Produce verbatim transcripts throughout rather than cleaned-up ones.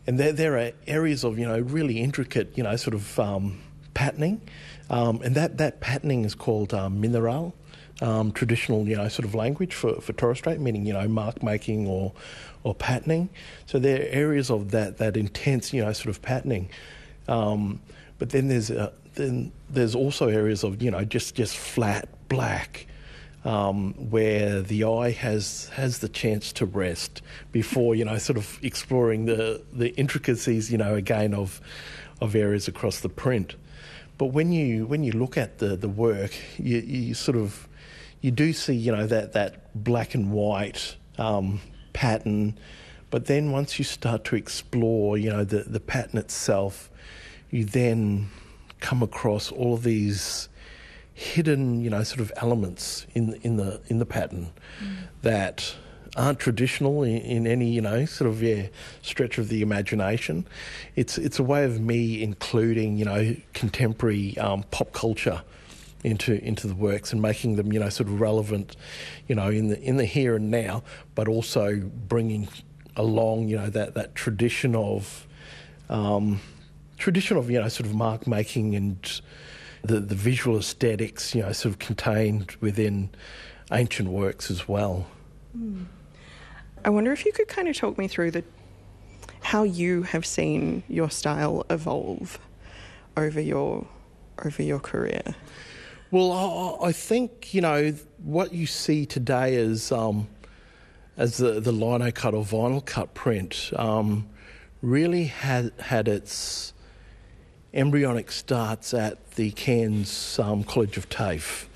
And there, there are areas of, you know, really intricate, you know, sort of um, patterning. Um, and that, that patterning is called um, mineral, um, traditional, you know, sort of language for, for Torres Strait, meaning, you know, mark making or or patterning. So there are areas of that, that intense, you know, sort of patterning. Um, but then there's uh, then there's also areas of, you know, just, just flat black, Um, where the eye has has the chance to rest before, you know, sort of exploring the, the intricacies, you know, again of of areas across the print. But when you when you look at the, the work, you, you sort of you do see, you know, that that black and white um, pattern. But then once you start to explore, you know, the, the pattern itself, you then come across all of these hidden, you know, sort of elements in in the in the pattern mm. that aren't traditional in, in any, you know, sort of yeah stretch of the imagination. It's it's a way of me including, you know, contemporary um, pop culture into into the works and making them, you know, sort of relevant, you know, in the in the here and now, but also bringing along, you know, that that tradition of um, tradition of, you know, sort of mark making and The, the visual aesthetics, you know, sort of contained within ancient works as well. Mm. I wonder if you could kind of talk me through the how you have seen your style evolve over your over your career. Well, I, I think, you know, what you see today is um, as the, the lino cut or vinyl cut print um, really had had its embryonic starts at the Cairns um, College of TAFE.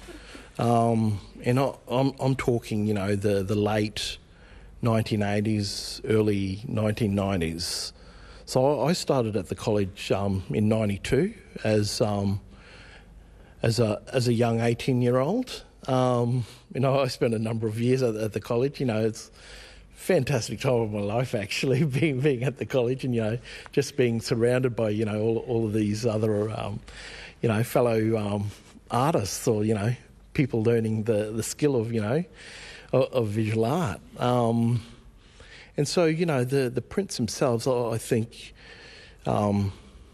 Um, and I, I'm, I'm talking, you know, the, the late nineteen eighties, early nineteen nineties. So I started at the college um, in ninety-two as um, as a as a young eighteen-year-old. Um, you know, I spent a number of years at, at the college. You know, it's fantastic time of my life, actually, being being at the college and, you know, just being surrounded by, you know, all, all of these other, um, you know, fellow um, artists or, you know, people learning the, the skill of, you know, of, of visual art. Um, and so, you know, the, the prints themselves, I think, um,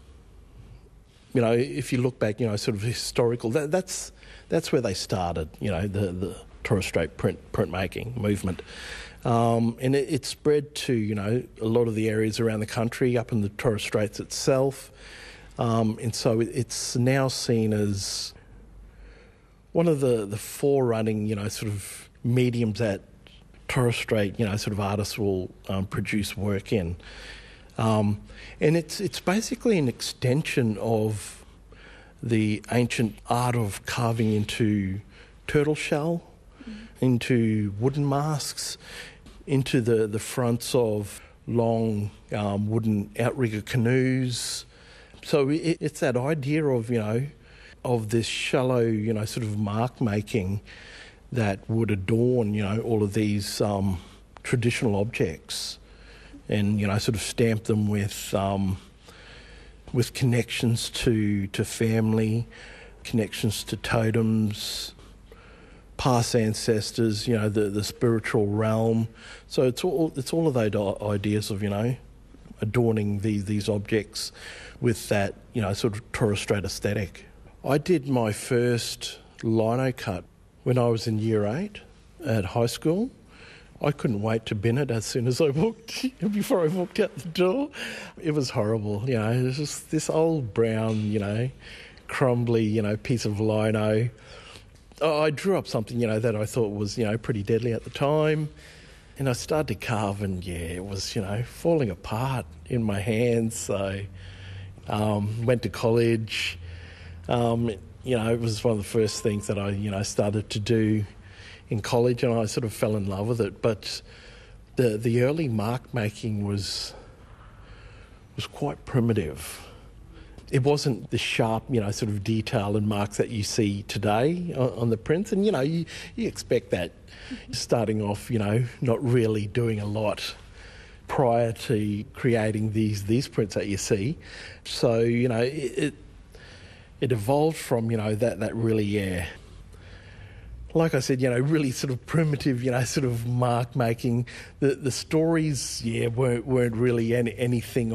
you know, if you look back, you know, sort of historical, that, that's that's where they started, you know, the, the Torres Strait print printmaking movement. Um, and it, it spread to, you know, a lot of the areas around the country, up in the Torres Straits itself. Um, and so it, it's now seen as one of the, the forerunning, you know, sort of mediums that Torres Strait, you know, sort of artists will um, produce work in. Um, and it's it's basically an extension of the ancient art of carving into turtle shell, mm. into wooden masks, into the, the fronts of long um, wooden outrigger canoes. So it, it's that idea of, you know, of this shallow, you know, sort of mark making that would adorn, you know, all of these um, traditional objects and, you know, sort of stamp them with um, with connections to to family, connections to totems, past ancestors, you know, the, the spiritual realm. So it's all it's all of those ideas of, you know, adorning these these objects with that, you know, sort of Torres Strait aesthetic. I did my first lino cut when I was in year eight at high school. I couldn't wait to bin it as soon as I walked, before I walked out the door. It was horrible, you know, it was just this old brown, you know, crumbly, you know, piece of lino. I drew up something, you know, that I thought was, you know, pretty deadly at the time. And I started to carve and, yeah, it was, you know, falling apart in my hands. So um, went to college. Um, you know, it was one of the first things that I, you know, started to do in college, and I sort of fell in love with it. But the the early mark making was was quite primitive. It wasn't the sharp, you know, sort of detail and marks that you see today on, on the prints. And, you know, you, you expect that starting off, you know, not really doing a lot prior to creating these these prints that you see. So, you know, it it, it evolved from, you know, that, that really, yeah, like I said, you know, really sort of primitive, you know, sort of mark making. The the stories, yeah, weren't weren't really any, anything